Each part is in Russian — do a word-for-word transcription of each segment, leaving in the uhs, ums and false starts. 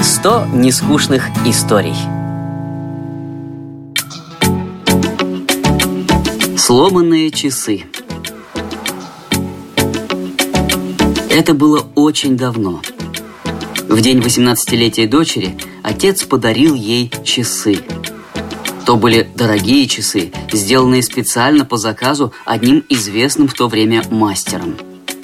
сто нескучных историй. Сломанные часы. Это было очень давно. В день восемнадцатилетия дочери отец подарил ей часы. То были дорогие часы, сделанные специально по заказу одним известным в то время мастером.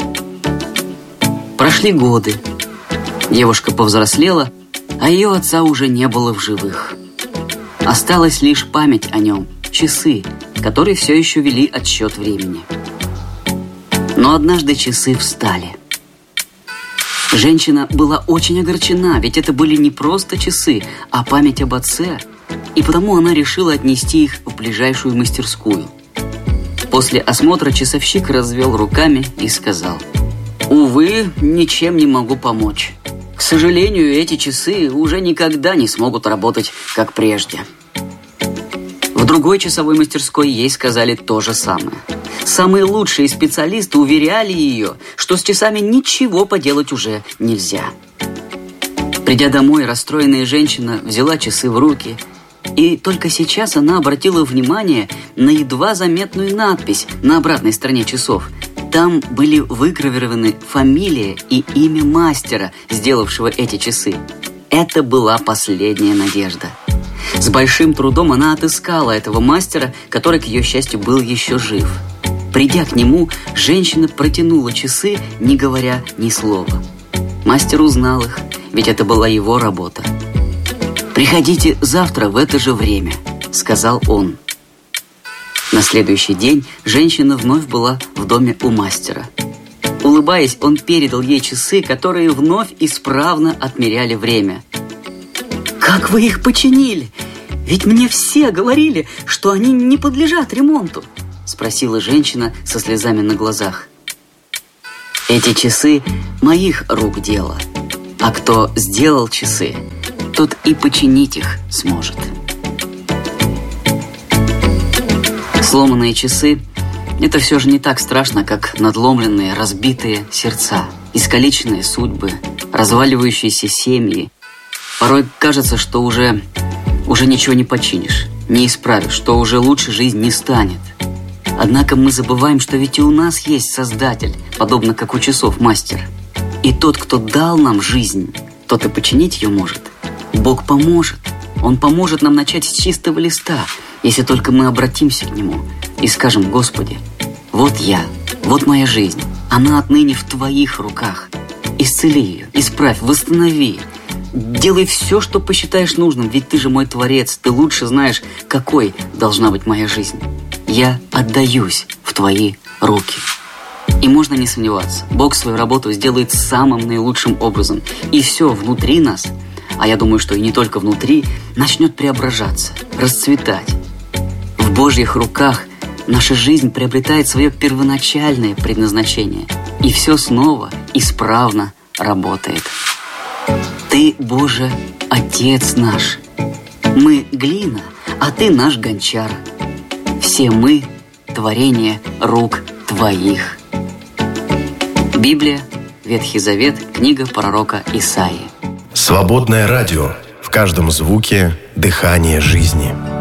Прошли годы. Девушка повзрослела, а ее отца уже не было в живых. Осталась лишь память о нем, часы, которые все еще вели отсчет времени. Но однажды часы встали. Женщина была очень огорчена, ведь это были не просто часы, а память об отце, и потому она решила отнести их в ближайшую мастерскую. После осмотра часовщик развел руками и сказал: «Увы, ничем не могу помочь. К сожалению, эти часы уже никогда не смогут работать, как прежде». В другой часовой мастерской ей сказали то же самое. Самые лучшие специалисты уверяли ее, что с часами ничего поделать уже нельзя. Придя домой, расстроенная женщина взяла часы в руки, и только сейчас она обратила внимание на едва заметную надпись на обратной стороне часов. Там были выгравированы фамилия и имя мастера, сделавшего эти часы. Это была последняя надежда. С большим трудом она отыскала этого мастера, который, к ее счастью, был еще жив. Придя к нему, женщина протянула часы, не говоря ни слова. Мастер узнал их, ведь это была его работа. «Приходите завтра в это же время», — сказал он. На следующий день женщина вновь была в доме у мастера. Улыбаясь, он передал ей часы, которые вновь исправно отмеряли время. «Как вы их починили? Ведь мне все говорили, что они не подлежат ремонту», — спросила женщина со слезами на глазах. «Эти часы моих рук дело, а кто сделал часы, тот и починить их сможет». Сломанные часы – это все же не так страшно, как надломленные, разбитые сердца, искалеченные судьбы, разваливающиеся семьи. Порой кажется, что уже, уже ничего не починишь, не исправишь, что уже лучше жизнь не станет. Однако мы забываем, что ведь и у нас есть Создатель, подобно как у часов мастер. И тот, кто дал нам жизнь, тот и починить ее может. Бог поможет. Он поможет нам начать с чистого листа, если только мы обратимся к Нему и скажем: «Господи, вот я, вот моя жизнь, она отныне в Твоих руках. Исцели ее, исправь, восстанови. Делай все, что посчитаешь нужным, ведь Ты же мой Творец, Ты лучше знаешь, какой должна быть моя жизнь. Я отдаюсь в Твои руки». И можно не сомневаться, Бог свою работу сделает самым наилучшим образом. И все внутри нас, а я думаю, что и не только внутри, начнет преображаться, расцветать. В Божьих руках наша жизнь приобретает свое первоначальное предназначение, и все снова исправно работает. Ты, Боже, Отец наш. Мы глина, а Ты наш гончар. Все мы – творение рук Твоих. Библия, Ветхий Завет, книга пророка Исаии. Свободное радио. В каждом звуке дыхание жизни.